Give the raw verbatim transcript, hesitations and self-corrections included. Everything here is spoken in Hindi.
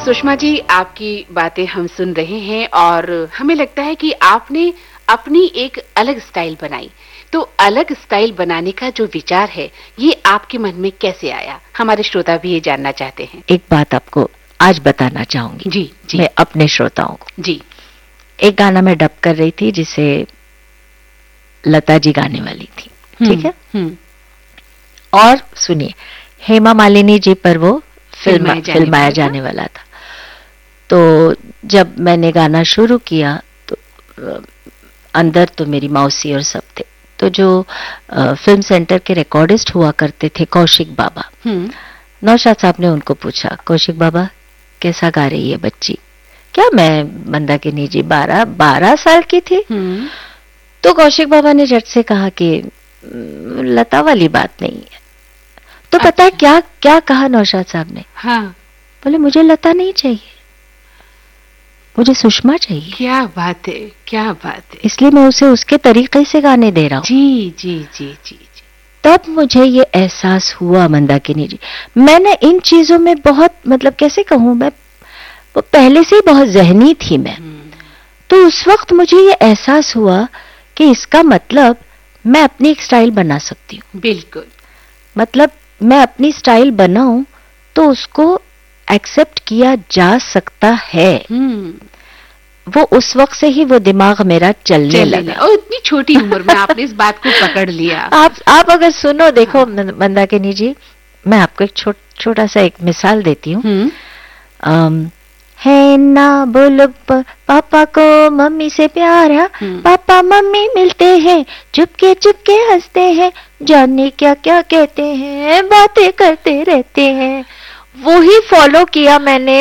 सुषमा जी, आपकी बातें हम सुन रहे हैं और हमें लगता है कि आपने अपनी एक अलग स्टाइल बनाई। तो अलग स्टाइल बनाने का जो विचार है, ये आपके मन में कैसे आया? हमारे श्रोता भी ये जानना चाहते हैं। एक बात आपको आज बताना चाहूंगी जी जी। मैं अपने श्रोताओं को। जी। एक गाना मैं डब कर रही थी जिसे लता जी गाने वाली थी, ठीक है? हम्म। और सुनिए, हेमा मालिनी जी पर वो फिल्म फिल्माया जाने फिल्माया वाला जाने वाला था। तो जब मैंने गाना शुरू किया तो अ, अंदर तो मेरी मौसी और सब थे। तो जो अ, फिल्म सेंटर के रिकॉर्डिस्ट हुआ करते थे, कौशिक बाबा, हम्म। नौशाद साहब ने उनको पूछा, कौशिक बाबा कैसा गा रही है बच्ची? क्या मैं मंदाकिनी जी बारह बारह साल की थी? हम्म। तो कौशिक बाबा ने झट से कहा कि "म, लता वाली बात नहीं है।" तो पता है क्या क्या कहा नौशाद साहब ने? हाँ। बोले मुझे लता नहीं चाहिए, मुझे सुषमा चाहिए। क्या बात है, क्या बात है। इसलिए मैं उसे उसके तरीके से गाने दे रहा हूँ। जी जी जी जी जी। तब मुझे ये एहसास हुआ मंदाकिनी जी, मैंने इन चीजों में बहुत, मतलब कैसे कहूँ, मैं वो पहले से ही बहुत जहनी थी मैं। तो उस वक्त मुझे ये एहसास हुआ कि इसका मतलब मैं अपनी एक स्टाइल बना सकती हूँ। बिल्कुल। मतलब मैं अपनी स्टाइल बनाऊं तो उसको एक्सेप्ट किया जा सकता है। हम्म। वो उस वक्त से ही वो दिमाग मेरा चलने चलने लगा। लगा। और इतनी छोटी उम्र में आपने इस बात को पकड़ लिया। आप आप अगर सुनो, देखो हाँ। मंदाकिनी जी, मैं आपको एक छो, छोटा सा एक मिसाल देती हूँ। हम्म। है ना बोलो प, पापा को मम्मी से प्यार है, पापा मम्मी मिलते हैं, चुपके चुपके हंसते हैं, जाने क्या क्या कहते हैं, बातें करते रहते हैं। वो ही फॉलो किया मैंने।